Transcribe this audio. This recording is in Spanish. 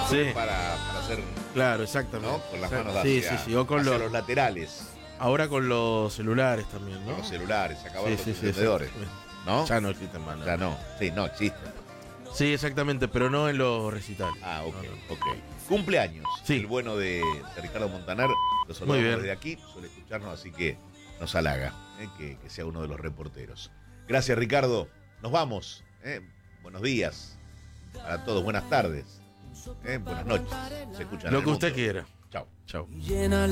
Sí. para hacer, Claro, exactamente. ¿no? Con las manos Sí, hacia, sí, sí. O con hacia los, los laterales, ahora con los celulares también, ¿no? con los celulares, acabar Sí, los sí, sí, encendedores, ¿no? Ya no existen más. ¿no? Ya no. Sí, no existen. Sí, exactamente, pero no en los recitales. Ah, ok, No, no. ok. Cumpleaños. Sí. El bueno de Ricardo Montaner. Lo saludamos Muy bien. desde aquí. Suele escucharnos, así que nos halaga que sea uno de los reporteros. Gracias, Ricardo. Nos vamos. Buenos días para todos. Buenas tardes. Buenas noches. Se escuchan Lo en que el usted mundo. quiera. Chao. Chao.